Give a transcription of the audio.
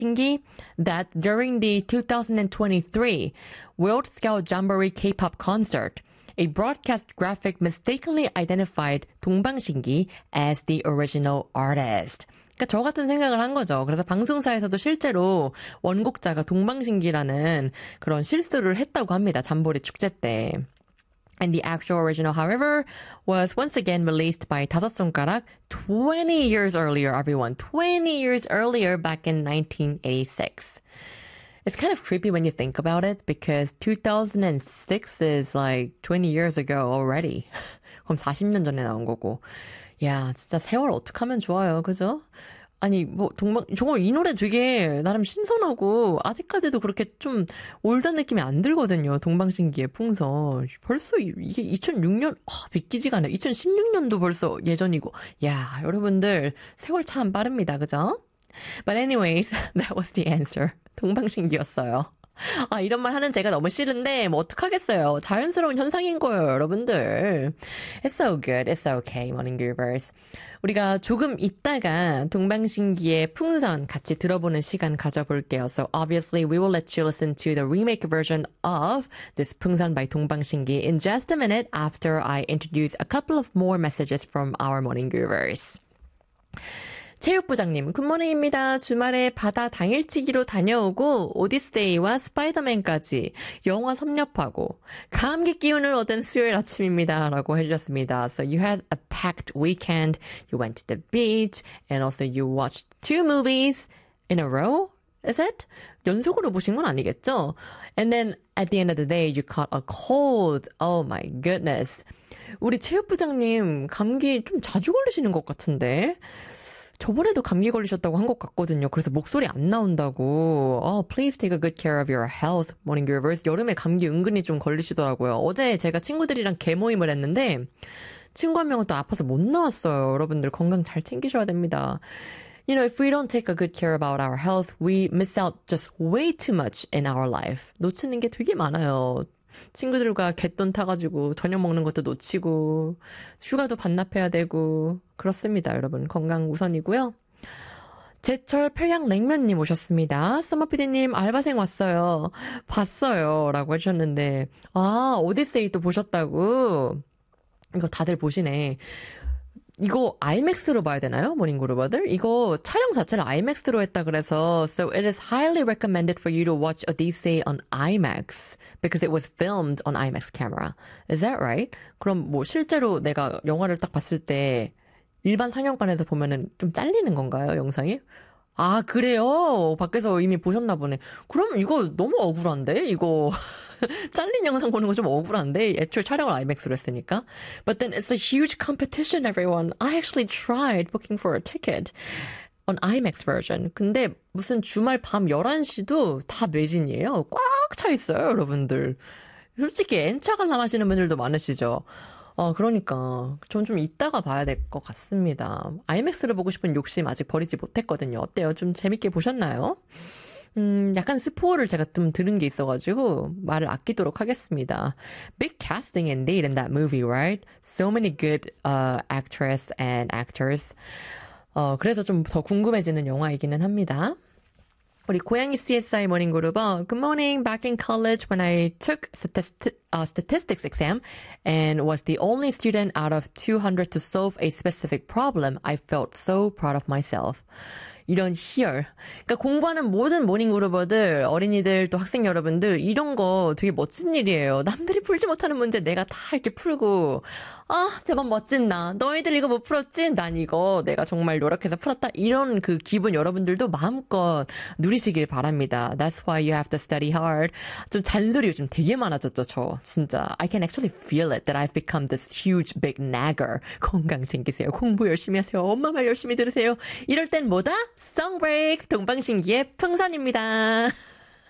동방신기 that during the 2023 World Scout Jamboree K-pop concert, a broadcast graphic mistakenly identified 동방신기 as the original artist. 그러니까 저 같은 생각을 한 거죠. 그래서 방송사에서도 실제로 원곡자가 동방신기라는 그런 실수를 했다고 합니다. 잠보리 축제 때. And the actual original, however, was once again released by 다섯 손가락 20 years earlier, everyone. 20 years earlier, back in 1986. It's kind of creepy when you think about it, because 2006 is like 20 years ago already. 그럼 40년 전에 나온 거고. 야, 진짜 세월 어떻게 하면 좋아요, 그죠? 아니, 정말 이 노래 되게 나름 신선하고, 아직까지도 그렇게 좀 올드한 느낌이 안 들거든요. 동방신기의 풍선. 벌써 이게 2006년, 믿기지가 않아요. 2016년도 벌써 예전이고. 야, 여러분들, 세월 참 빠릅니다. 그죠? But anyways, that was the answer. 동방신기였어요. 이런 말 하는 제가 너무 싫은데 뭐 어떡하겠어요. 자연스러운 현상인 거예요, 여러분들. It's so good. It's okay, Morning Groovers. 우리가 조금 있다가 동방신기의 풍선 같이 들어보는 시간 가져볼게요. So obviously we will let you listen to the remake version of this 풍선 by 동방신기 in just a minute after I introduce a couple of more messages from our Morning Groovers. 체육부장님, 굿모닝입니다. 주말에 바다 당일치기로 다녀오고 오디세이와 스파이더맨까지 영화 섭렵하고 감기 기운을 얻은 수요일 아침입니다. 라고 해주셨습니다. So you had a packed weekend. You went to the beach and also you watched 2 movies in a row? Is it? 연속으로 보신 건 아니겠죠? And then at the end of the day, you caught a cold. Oh my goodness. 우리 체육부장님 감기 좀 자주 걸리시는 것 같은데? 저번에도 감기 걸리셨다고 한 것 같거든요. 그래서 목소리 안 나온다고. Please take a good care of your health, Morning Groovers. 여름에 감기 은근히 좀 걸리시더라고요. 어제 제가 친구들이랑 개모임을 했는데 친구 한 명은 또 아파서 못 나왔어요. 여러분들 건강 잘 챙기셔야 됩니다. You know, if we don't take a good care about our health, we miss out just way too much in our life. 놓치는 게 되게 많아요. 친구들과 갯돈 타가지고 저녁 먹는 것도 놓치고 휴가도 반납해야 되고 그렇습니다. 여러분 건강 우선이고요. 제철 평양냉면님 오셨습니다. 서머피디님 알바생 왔어요. 봤어요 라고 해주셨는데 오디세이 또 보셨다고. 이거 다들 보시네. 이거 IMAX로 봐야 되나요? 모닝그루버들? 이거 촬영 자체를 IMAX로 했다 그래서 So it is highly recommended for you to watch Odyssey on IMAX because it was filmed on IMAX camera. Is that right? 그럼 뭐 실제로 내가 영화를 딱 봤을 때 일반 상영관에서 보면은 좀 잘리는 건가요? 영상이? 그래요? 밖에서 이미 보셨나 보네. 그럼 이거 너무 억울한데? 이거 잘린 영상 보는 거 좀 억울한데 애초에 촬영을 IMAX로 했으니까. But then it's a huge competition, everyone. I actually tried booking for a ticket on IMAX version. 근데 무슨 주말 밤 11시도 다 매진이에요. 꽉 차 있어요, 여러분들. 솔직히 N차 관람하시는 분들도 많으시죠. 그러니까 전 좀 이따가 봐야 될 것 같습니다. IMAX를 보고 싶은 욕심 아직 버리지 못했거든요. 어때요? 좀 재밌게 보셨나요? 약간 스포를 제가 좀 들은 게 있어가지고 말을 아끼도록 하겠습니다. Big casting indeed in that movie, right? So many good actress and actors. 그래서 좀 더 궁금해지는 영화이기는 합니다. 우리 고양이 CSI 모닝그룹어 Good morning. Back in college when I took statistics exam and was the only student out of 200 to solve a specific problem, I felt so proud of myself. 이런 희열. 그러니까 공부하는 모든 모닝그룹어들, 어린이들, 또 학생 여러분들 이런 거 되게 멋진 일이에요. 남들이 풀지 못하는 문제 내가 다 이렇게 풀고 제법 멋진 나. 너희들 이거 못 풀었지? 난 이거 내가 정말 노력해서 풀었다. 이런 그 기분 여러분들도 마음껏 누리시길 바랍니다. That's why you have to study hard. 좀 잔소리 요즘 되게 많아졌죠, 저. 진짜. I can actually feel it that I've become this huge big nagger. 건강 챙기세요. 공부 열심히 하세요. 엄마 말 열심히 들으세요. 이럴 땐 뭐다? Song break. 동방신기의 풍선입니다.